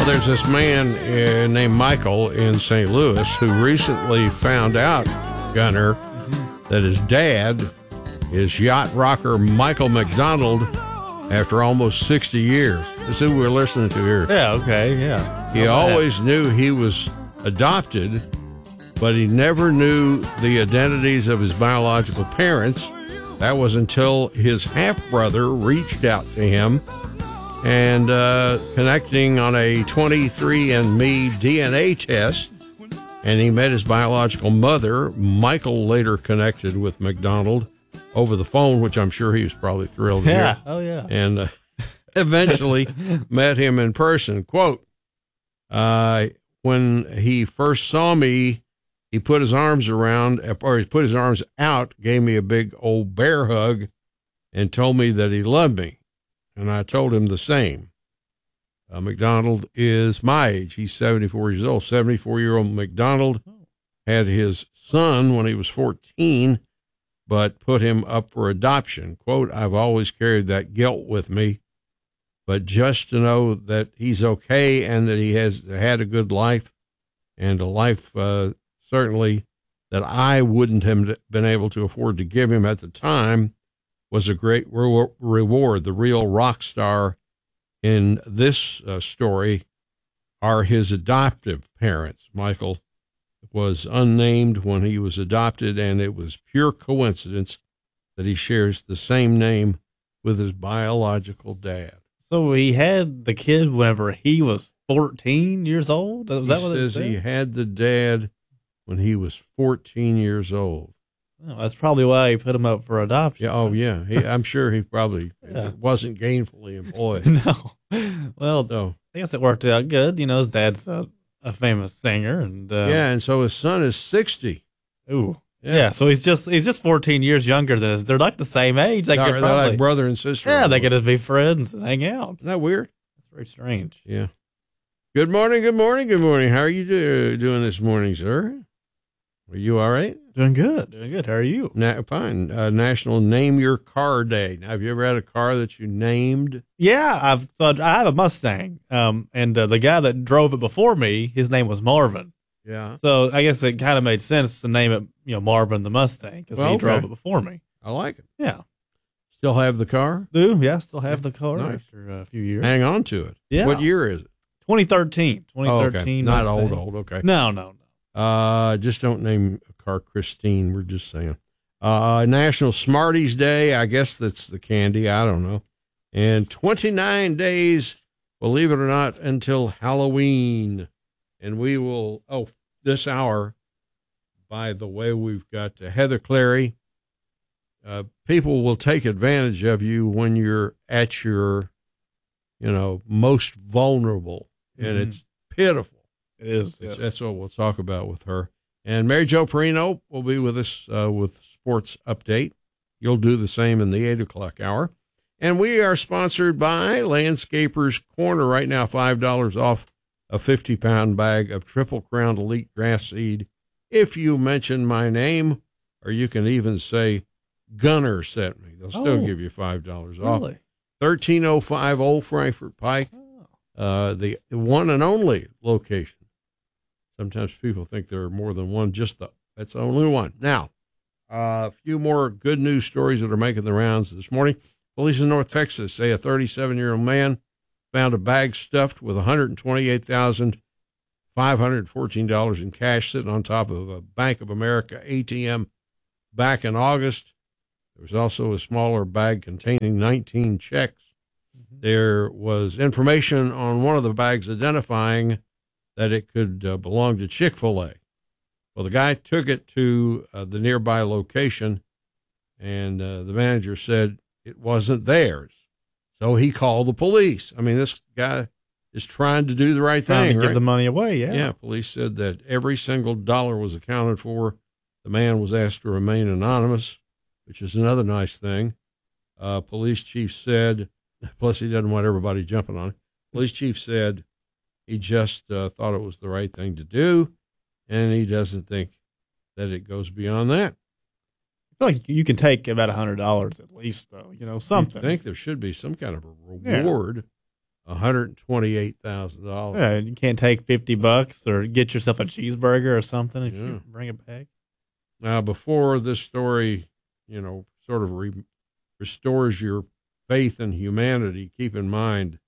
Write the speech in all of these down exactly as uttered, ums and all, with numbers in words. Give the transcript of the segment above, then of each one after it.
there's this man uh, named Michael in Saint Louis who recently found out, Gunner, mm-hmm. that his dad is yacht rocker Michael McDonald after almost sixty years. This is who we're listening to here. Yeah, okay, yeah. He always knew he was adopted, but he never knew the identities of his biological parents. That was until his half-brother reached out to him and uh, connecting on a twenty-three and me D N A test, and he met his biological mother. Michael later connected with McDonald over the phone, which I'm sure he was probably thrilled to yeah. hear. Oh, yeah. And uh, eventually met him in person. Quote, uh, when he first saw me, he put his arms around, or he put his arms out, gave me a big old bear hug, and told me that he loved me. And I told him the same. Uh, McDonald is my age. He's seventy-four years old. seventy-four-year-old McDonald had his son when he was fourteen, but put him up for adoption. Quote, I've always carried that guilt with me, but just to know that he's okay and that he has had a good life, and a life uh, certainly that I wouldn't have been able to afford to give him at the time, was a great re- reward. The real rock star in this uh, story are his adoptive parents. Michael was unnamed when he was adopted, and it was pure coincidence that he shares the same name with his biological dad. So he had the kid whenever he was fourteen years old? Is that he what says it he had the dad when he was fourteen years old. Oh, that's probably why he put him up for adoption. Yeah, oh, yeah. He, I'm sure he probably yeah. wasn't gainfully employed. No. Well, so, I guess it worked out good. You know, his dad's a, a famous singer. and uh, Yeah, and so his son is sixty. Ooh. Yeah. yeah, so he's just he's just fourteen years younger than us. They're like the same age. They they're, could probably, they're like brother and sister. Yeah, they could just be friends and hang out. Isn't that weird? That's very strange. Yeah. Good morning, good morning, good morning. How are you do, doing this morning, sir? Are you all right? Doing good. Doing good. How are you? Na- fine. Uh, National Name Your Car Day. Now, have you ever had a car that you named? Yeah, I've thought I have a Mustang. Um, and uh, the guy that drove it before me, his name was Marvin. Yeah. So I guess it kind of made sense to name it, you know, Marvin the Mustang because well, he okay. drove it before me. I like it. Yeah. Still have the car? Do yeah, still have the car nice. after a few years. Hang on to it. Yeah. What year is it? twenty thirteen. twenty thirteen. Oh, okay. Not old, old. Okay. No, no, no. Uh, just don't name a car Christine. We're just saying. Uh, National Smarties Day. I guess that's the candy. I don't know. And twenty-nine days, believe it or not, until Halloween. And we will, oh, this hour, by the way, we've got uh, Heather Clary. Uh, people will take advantage of you when you're at your, you know, most vulnerable. And mm-hmm. it's pitiful. It is. It's, yes. That's what we'll talk about with her. And Mary Jo Perino will be with us uh, with Sports Update. You'll do the same in the eight o'clock hour. And we are sponsored by Landscapers Corner. Right now, five dollars off a fifty-pound bag of Triple Crown Elite Grass Seed if you mention my name, or you can even say Gunner sent me. They'll still oh, give you five dollars really? off. thirteen oh five Old Frankfort Pike, oh. uh, the one and only location. Sometimes people think there are more than one. Just the that's the only one. Now, uh, a few more good news stories that are making the rounds this morning. Police in North Texas say a thirty-seven-year-old man found a bag stuffed with one hundred twenty-eight thousand five hundred fourteen dollars in cash sitting on top of a Bank of America A T M back in August. There was also a smaller bag containing nineteen checks. Mm-hmm. There was information on one of the bags identifying that it could uh, belong to Chick-fil-A. Well, the guy took it to uh, the nearby location, and uh, the manager said it wasn't theirs. So he called the police. I mean, this guy is trying to do the right trying thing, to right? give the money away, yeah. Yeah, police said that every single dollar was accounted for. The man was asked to remain anonymous, which is another nice thing. Uh, police chief said, plus he doesn't want everybody jumping on it. Police chief said he just uh, thought it was the right thing to do, and he doesn't think that it goes beyond that. I feel like you can take about one hundred dollars at least, though, you know, something. I think there should be some kind of a reward. one hundred twenty-eight thousand dollars. Yeah, you can't take fifty bucks or get yourself a cheeseburger or something if Yeah. you bring it back. Now, before this story, you know, sort of re- restores your faith in humanity, keep in mind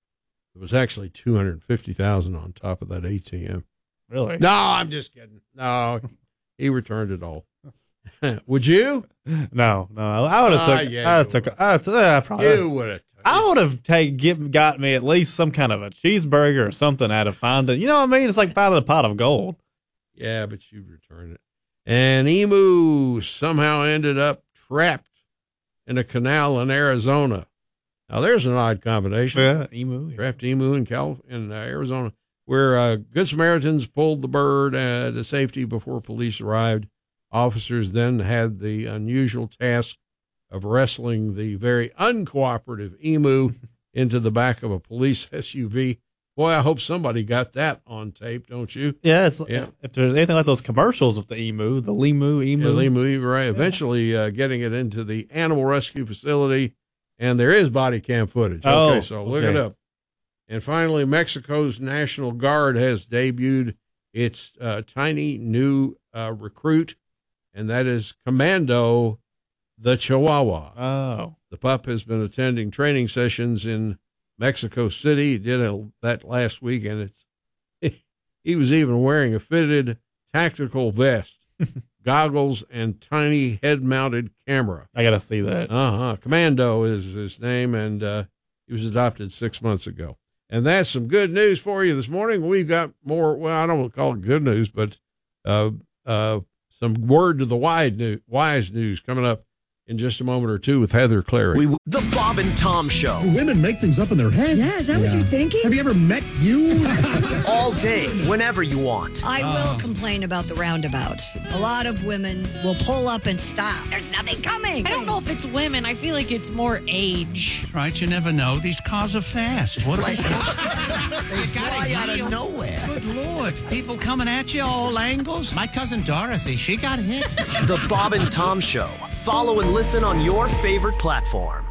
it was actually two hundred fifty thousand dollars on top of that A T M. Really? No, I'm just kidding. No, he returned it all. Would you? No, no. I would have Ah, took. yeah, I you took. I would uh, probably. You would have. I would have take give, got me at least some kind of a cheeseburger or something out of finding. You know what I mean? It's like finding a pot of gold. Yeah, but you'd return it. An emu somehow ended up trapped in a canal in Arizona. Now, there's an odd combination. Yeah, emu. Yeah. Trapped emu in Cal in uh, Arizona, where uh, Good Samaritans pulled the bird uh, to safety before police arrived. Officers then had the unusual task of wrestling the very uncooperative emu into the back of a police S U V. Boy, I hope somebody got that on tape, don't you? Yeah, it's, Yeah. if there's anything like those commercials with the emu, the Limu emu. Yeah, emu, right. Eventually uh, getting it into the animal rescue facility, and there is body cam footage. Okay, Oh, so look okay. it up. And finally, Mexico's National Guard has debuted its uh, tiny new uh, recruit, and that is Commando the Chihuahua. Oh, The pup has been attending training sessions in Mexico City. He did a, that last week, and it's he was even wearing a fitted tactical vest, goggles, and tiny head-mounted camera. I gotta see that. Uh-huh. Commando is his name, and uh, he was adopted six months ago. And that's some good news for you this morning. We've got more, well, I don't want to call it good news, but uh, uh, some word to the wide new, wise news coming up in just a moment or two with Heather Clary. We, the Bob and Tom Show. Women make things up in their head. Yeah, is that what you're thinking? Have you ever met you? All day, whenever you want. I will complain about the roundabouts. A lot of women will pull up and stop. There's nothing coming. I don't know if it's women. I feel like it's more age. Right, you never know. These cars are fast. What They You fly gotta out deal. of nowhere. Good Lord. People coming at you all angles. My cousin Dorothy, she got hit. The Bob and Tom Show. Follow and listen on your favorite platform.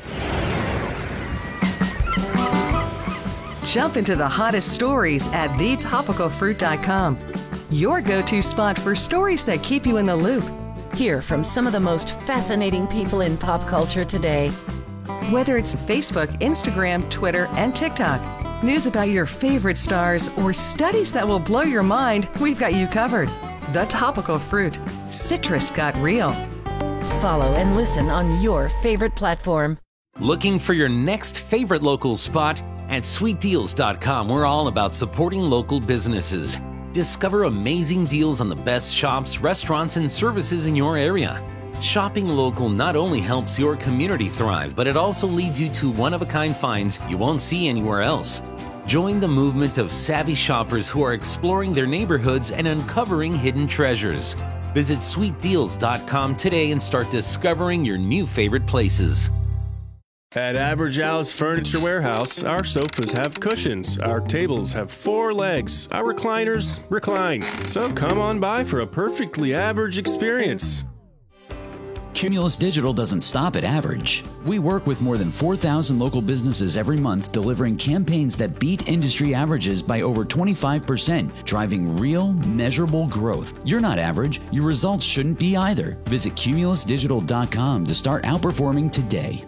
Jump into the hottest stories at the topical fruit dot com. Your go-to spot for stories that keep you in the loop. Hear from some of the most fascinating people in pop culture today. Whether it's Facebook, Instagram, Twitter, and TikTok, news about your favorite stars, or studies that will blow your mind, we've got you covered. The Topical Fruit. Citrus got real. Follow and listen on your favorite platform. Looking for your next favorite local spot? At sweet deals dot com, we're all about supporting local businesses. Discover amazing deals on the best shops, restaurants, and services in your area. Shopping local not only helps your community thrive, but it also leads you to one-of-a-kind finds you won't see anywhere else. Join the movement of savvy shoppers who are exploring their neighborhoods and uncovering hidden treasures. Visit sweet deals dot com today and start discovering your new favorite places. At Average Al's Furniture Warehouse, our sofas have cushions, our tables have four legs, our recliners recline. So come on by for a perfectly average experience. Cumulus Digital doesn't stop at average. We work with more than four thousand local businesses every month, delivering campaigns that beat industry averages by over twenty-five percent, driving real, measurable growth. You're not average. Your results shouldn't be either. Visit cumulus digital dot com to start outperforming today.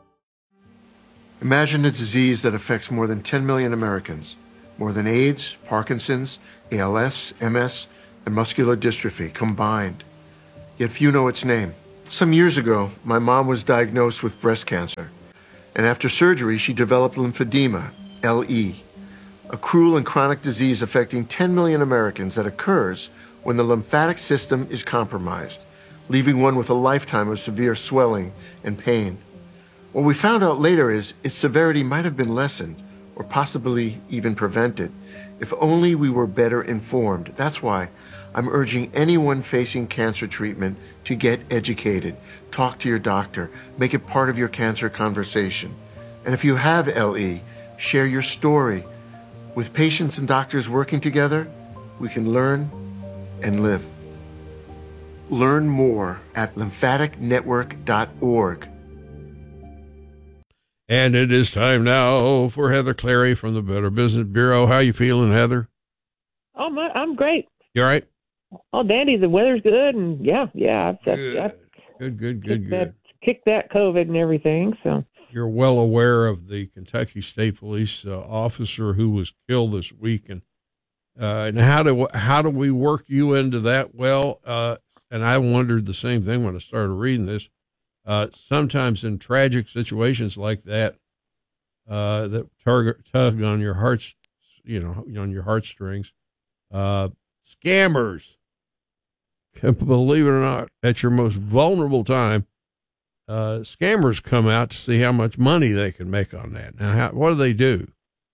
Imagine a disease that affects more than ten million Americans, more than AIDS, Parkinson's, A L S, M S, and muscular dystrophy combined. Yet few know its name. Some years ago, my mom was diagnosed with breast cancer, and after surgery, she developed lymphedema, L E, a cruel and chronic disease affecting ten million Americans that occurs when the lymphatic system is compromised, leaving one with a lifetime of severe swelling and pain. What we found out later is its severity might have been lessened, or possibly even prevented, if only we were better informed. That's why I'm urging anyone facing cancer treatment to get educated. Talk to your doctor. Make it part of your cancer conversation. And if you have L E, share your story. With patients and doctors working together, we can learn and live. Learn more at lymphatic network dot org. And it is time now for Heather Clary from the Better Business Bureau. How you feeling, Heather? Oh, my, I'm great. You all right? Oh, dandy. The weather's good, and yeah, yeah. I've, Good, I've good, good, good. kicked that, kicked that COVID and everything. So you're well aware of the Kentucky State Police uh, officer who was killed this week, and uh, and how do how do we work you into that? Well, uh, and I wondered the same thing when I started reading this. Uh, sometimes in tragic situations like that, uh, that tug, tug on your hearts, you know, on your heartstrings, uh, scammers, believe it or not, at your most vulnerable time, uh, scammers come out to see how much money they can make on that. Now, how, what do they do?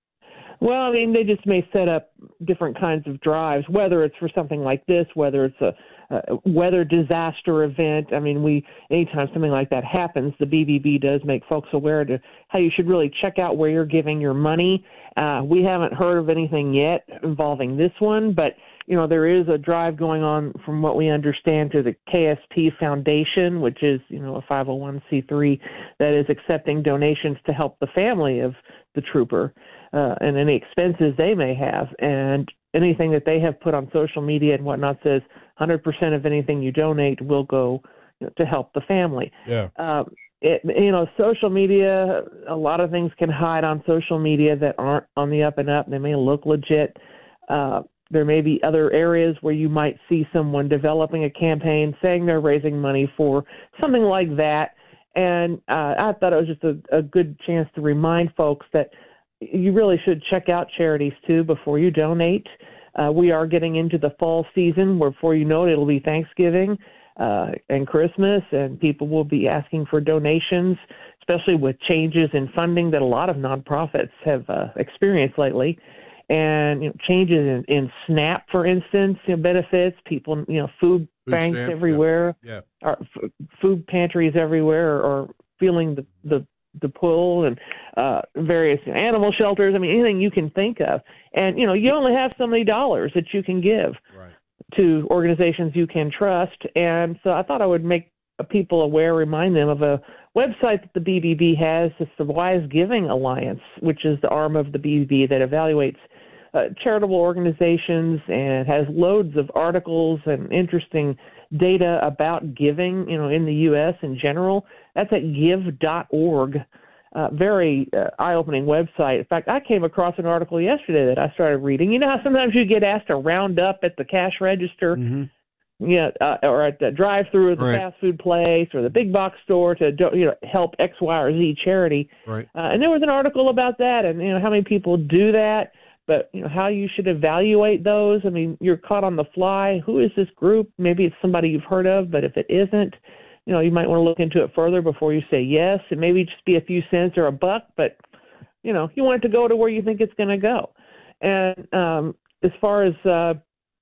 Well, I mean, they just may set up different kinds of drives, whether it's for something like this, whether it's a, a weather disaster event. I mean, we anytime something like that happens, the B B B does make folks aware to how you should really check out where you're giving your money. Uh, we haven't heard of anything yet involving this one, but you know, there is a drive going on, from what we understand, to the K S P Foundation, which is, you know, a five oh one c three that is accepting donations to help the family of the trooper uh, and any expenses they may have. And anything that they have put on social media and whatnot says one hundred percent of anything you donate will go, you know, to help the family. Yeah. Um, it, you know, social media, a lot of things can hide on social media that aren't on the up and up. They may look legit. Uh, There may be other areas where you might see someone developing a campaign saying they're raising money for something like that. And uh, I thought it was just a, a good chance to remind folks that you really should check out charities, too, before you donate. Uh, we are getting into the fall season where, before you know it, it'll be Thanksgiving uh, and Christmas, and people will be asking for donations, especially with changes in funding that a lot of nonprofits have uh, experienced lately. And, you know, changes in, in SNAP, for instance, you know, benefits, people, you know, food, food banks stamps, everywhere, yeah. Yeah. Or f- food pantries everywhere are, are feeling the, the, the pull, and uh, various animal shelters. I mean, anything you can think of. And, you know, you only have so many dollars that you can give right. to organizations you can trust. And so I thought I would make people aware, remind them of a website that the B B B has. It's the Wise Giving Alliance, which is the arm of the B B B that evaluates Uh, charitable organizations and has loads of articles and interesting data about giving, you know, in the U S in general. That's at give dot org. Uh, very uh, eye-opening website. In fact, I came across an article yesterday that I started reading. You know how sometimes you get asked to round up at the cash register, mm-hmm. you know, uh, or at the drive-through of the right. fast food place or the big box store to, you know, help X, Y, or Z charity. Right. Uh, and there was an article about that, and, you know, how many people do that. But, you know, how you should evaluate those. I mean, you're caught on the fly. Who is this group? Maybe it's somebody you've heard of, but if it isn't, you know, you might want to look into it further before you say yes. It maybe just be a few cents or a buck, but, you know, you want it to go to where you think it's going to go. And um, as far as uh,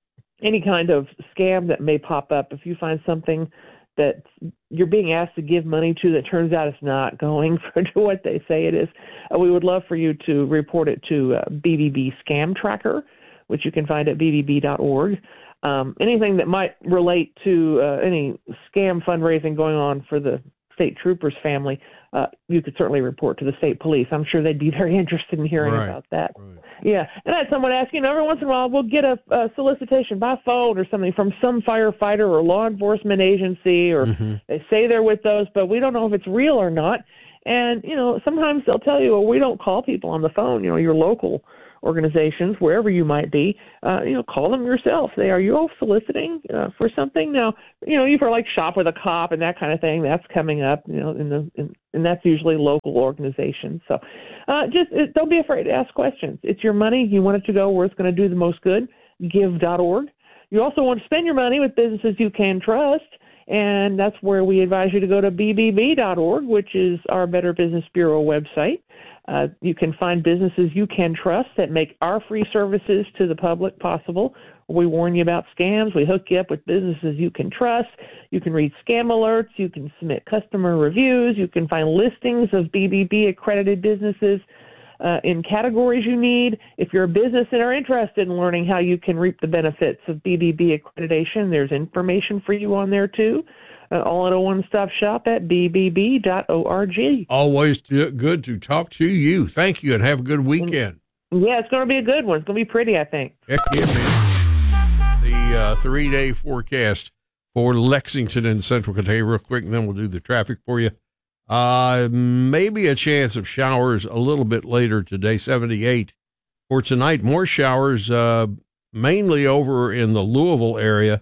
any kind of scam that may pop up, if you find something that you're being asked to give money to that turns out it's not going for to what they say it is, uh, we would love for you to report it to uh, B B B Scam Tracker, which you can find at b b b dot org. Um, anything that might relate to uh, any scam fundraising going on for the state troopers family, uh, you could certainly report to the state police. I'm sure they'd be very interested in hearing right. about that. Right. Yeah, and I had someone ask, you know, every once in a while we'll get a, a solicitation by phone or something from some firefighter or law enforcement agency, or mm-hmm. they say they're with those, but we don't know if it's real or not. And, you know, sometimes they'll tell you, well, we don't call people on the phone, you know, your local organizations, wherever you might be, uh, you know, call them yourself. Say, are you all soliciting uh, for something? Now, you know, you've heard like Shop with a Cop and that kind of thing. That's coming up, you know, in the in, and that's usually local organizations. So uh, just it, don't be afraid to ask questions. It's your money. You want it to go where it's going to do the most good. give dot org. You also want to spend your money with businesses you can trust, and that's where we advise you to go to b b b dot org, which is our Better Business Bureau website. Uh, you can find businesses you can trust that make our free services to the public possible. We warn you about scams. We hook you up with businesses you can trust. You can read scam alerts. You can submit customer reviews. You can find listings of B B B-accredited businesses uh, in categories you need. If you're a business and are interested in learning how you can reap the benefits of B B B accreditation, there's information for you on there, too. uh, all at a one-stop shop at b b b dot org. Always to, good to talk to you. Thank you, and have a good weekend. Yeah, it's going to be a good one. It's going to be pretty, I think. Heck yeah, man. The uh, three-day forecast for Lexington and Central Kentucky real quick, and then we'll do the traffic for you. Uh, maybe a chance of showers a little bit later today, seventy-eight. For tonight, more showers, uh, mainly over in the Louisville area.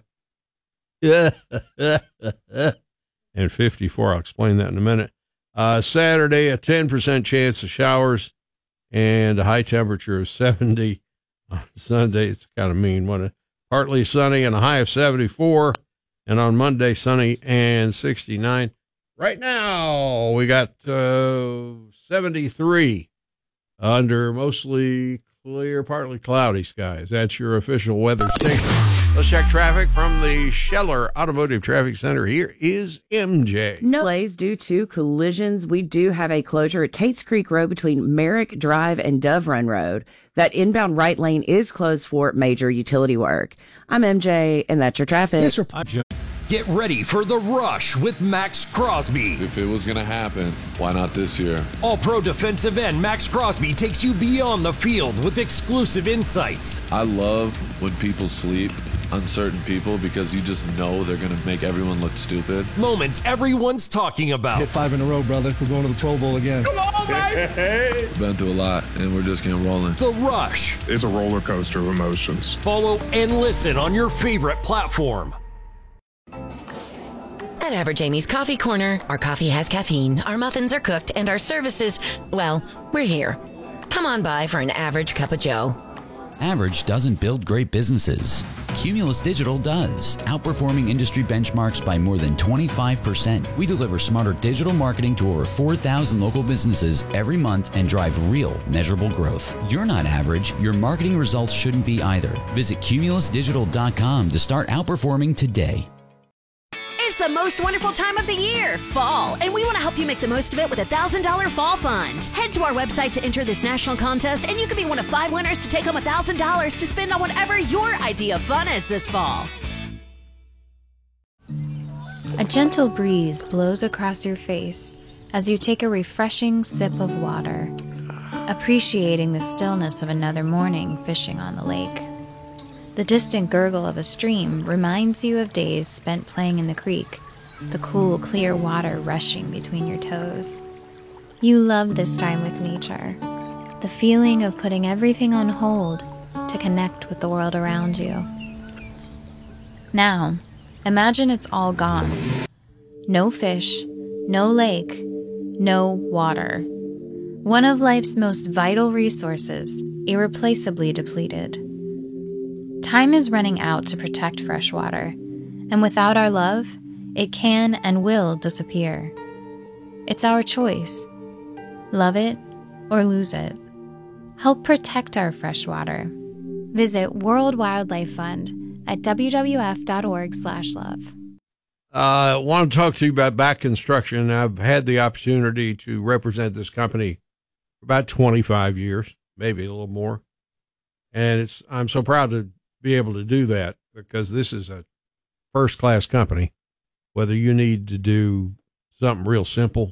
And fifty-four, I'll explain that in a minute. Uh, Saturday, a ten percent chance of showers and a high temperature of seventy. On Sunday, it's kind of mean. What a, partly sunny and a high of seventy-four. And on Monday, sunny and sixty-nine. Right now, we got uh, seventy-three under mostly clear, partly cloudy skies. That's your official weather station. Let's check traffic from the Scheller Automotive Traffic Center. Here is M J. No delays due to collisions. We do have a closure at Tates Creek Road between Merrick Drive and Dove Run Road. That inbound right lane is closed for major utility work. I'm M J, and that's your traffic. Yes, sir. Get ready for the rush with Max Crosby. If it was going to happen, why not this year? All-pro defensive end Max Crosby takes you beyond the field with exclusive insights. I love when people sleep on certain people because you just know they're going to make everyone look stupid. Moments everyone's talking about. Hit five in a row, brother. We're going to the Pro Bowl again. Come on, baby! Been through a lot, and we're just getting rolling. The Rush. It's a roller coaster of emotions. Follow and listen on your favorite platform. At Average Amy's Coffee Corner, our coffee has caffeine, our muffins are cooked, and our services, well, we're here. Come on by for an average cup of joe. Average doesn't build great businesses. Cumulus Digital does, outperforming industry benchmarks by more than twenty-five percent. We deliver smarter digital marketing to over four thousand local businesses every month and drive real, measurable growth. You're not average. Your marketing results shouldn't be either. Visit cumulus digital dot com to start outperforming today. It's the most wonderful time of the year, fall, and we want to help you make the most of it with a one thousand dollars Fall Fund. Head to our website to enter this national contest, and you could be one of five winners to take home one thousand dollars to spend on whatever your idea of fun is this fall. A gentle breeze blows across your face as you take a refreshing sip of water, appreciating the stillness of another morning fishing on the lake. The distant gurgle of a stream reminds you of days spent playing in the creek, the cool, clear water rushing between your toes. You love this time with nature, the feeling of putting everything on hold to connect with the world around you. Now, imagine it's all gone. No fish, no lake, no water. One of life's most vital resources, irreplaceably depleted. Time is running out to protect fresh water, and without our love, it can and will disappear. It's our choice. Love it or lose it. Help protect our fresh water. Visit World Wildlife Fund at w w f dot org slash love. I uh, want to talk to you about back construction. I've had the opportunity to represent this company for about twenty-five years, maybe a little more. And it's I'm so proud to be able to do that because this is a first-class company. Whether you need to do something real simple,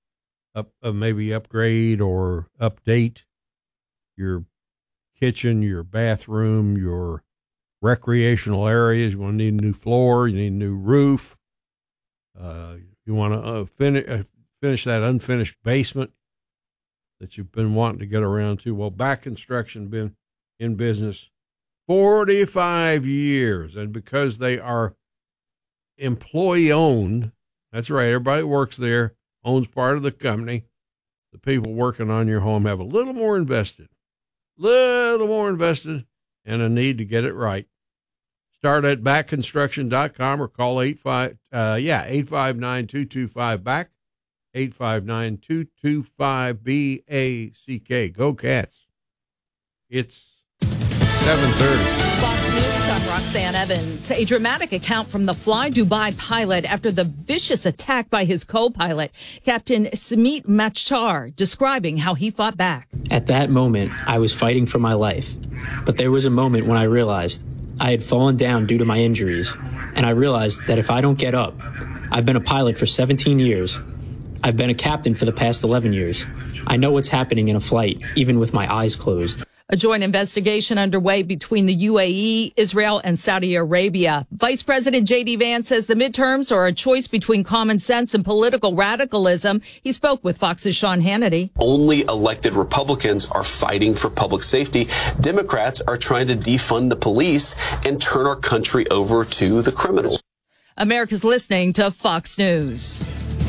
up uh, maybe upgrade or update your kitchen, your bathroom, your recreational areas, you want to need a new floor, you need a new roof, uh, you want to uh, finish uh, finish that unfinished basement that you've been wanting to get around to. Well, Back Construction been in business forty-five years, and because they are employee owned, that's right, everybody that works there owns part of the company. The people working on your home have a little more invested, little more invested, and a need to get it right. Start at back construction dot com or call eight five uh yeah eight five nine two two five back eight five nine two two five B A C K. Go Cats! It's seven thirty. Fox News, I'm Roxanne Evans. A dramatic account from the Fly Dubai pilot after the vicious attack by his co-pilot, Captain Sumit Machar, describing how he fought back. At that moment, I was fighting for my life. But there was a moment when I realized I had fallen down due to my injuries, and I realized that if I don't get up, I've been a pilot for seventeen years. I've been a captain for the past eleven years. I know what's happening in a flight, even with my eyes closed. A joint investigation underway between the U A E, Israel, and Saudi Arabia. Vice President J D. Vance says the midterms are a choice between common sense and political radicalism. He spoke with Fox's Sean Hannity. Only elected Republicans are fighting for public safety. Democrats are trying to defund the police and turn our country over to the criminals. America's listening to Fox News.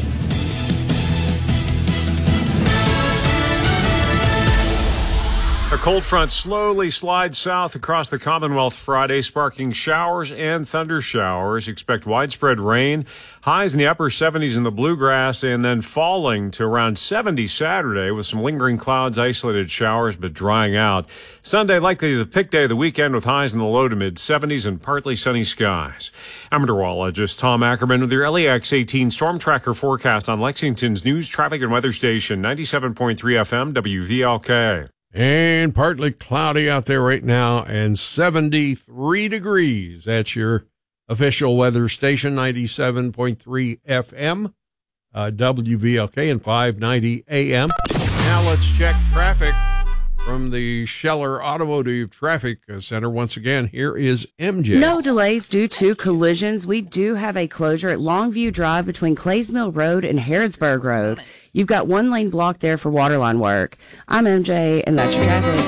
A cold front slowly slides south across the Commonwealth Friday, sparking showers and thunder showers. Expect widespread rain, highs in the upper seventies in the bluegrass, and then falling to around seventy Saturday with some lingering clouds, isolated showers, but drying out. Sunday, likely the pick day of the weekend with highs in the low to mid seventies and partly sunny skies. I'm meteorologist Tom Ackerman with your L E X eighteen Storm Tracker forecast on Lexington's news, traffic, and weather station, ninety-seven point three F M W V L K. And partly cloudy out there right now and seventy-three degrees. That's your official weather station, ninety-seven point three F M, uh, W V L K and five ninety A M. Now let's check traffic from the Scheller Automotive Traffic Center. Once again, here is M J. No delays due to collisions. We do have a closure at Longview Drive between Clays Mill Road and Harrodsburg Road. You've got one lane blocked there for waterline work. I'm M J, and that's your traffic.